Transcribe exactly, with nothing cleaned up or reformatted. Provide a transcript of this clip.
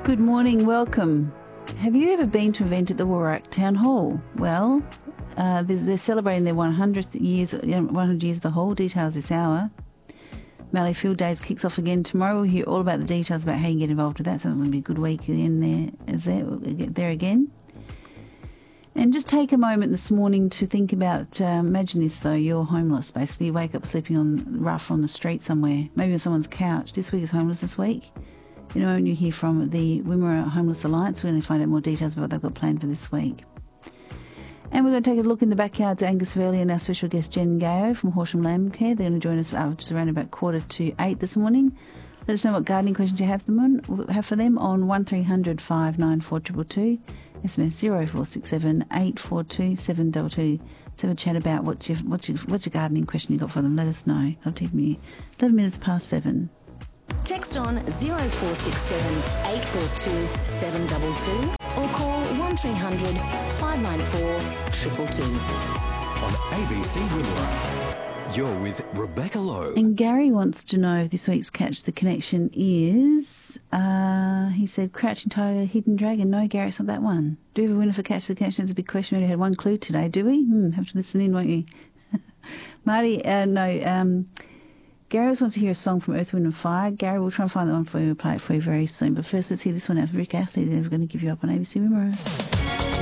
Good morning, welcome. Have you ever been to an event at the Warrak Town Hall? Well, uh, they're celebrating their one hundredth years, one hundred years of the hall. Details this hour. Mallee Field Days kicks off again tomorrow. We'll hear all about the details about how you can get involved with that. So it's going to be a good week in there, is there, there again. And just take a moment this morning to think about, uh, imagine this though, you're homeless basically. You wake up sleeping on rough on the street somewhere, maybe on someone's couch. This week is Homelessness Week. You know, when you hear from the Wimmera Homeless Alliance, we're going to find out more details about what they've got planned for this week. And we're going to take a look in the backyard to Angus Verley and our special guest Jen Gayo from Horsham Lamb Care. They're going to join us uh, just around about quarter to eight this morning. Let us know what gardening questions you have them on, have for them on one three hundred five nine four two two two, S M S zero four six seven eight four two seven two two. Let's have a chat about what's your, what's your, what's your gardening question you got for them. Let us know. I'll take me eleven minutes past seven. Text on zero four six seven eight four two seven two two or call one three hundred five nine four two two two. On A B C Wimmera, you're with Rebecca Lowe. And Gary wants to know if this week's Catch the Connection is, uh, he said, Crouching Tiger, Hidden Dragon. No, Gary, it's not that one. Do we have a winner for Catch the Connection? It's a big question. We only had one clue today, do we? Hmm, have to listen in, won't you? Marty, uh, no, um... Gary always wants to hear a song from Earth, Wind and Fire. Gary, we'll try and find that one for you. We'll play it for you very soon. But first, let's hear this one out of Rick Astley. They're going to give you up on A B C Wimmera.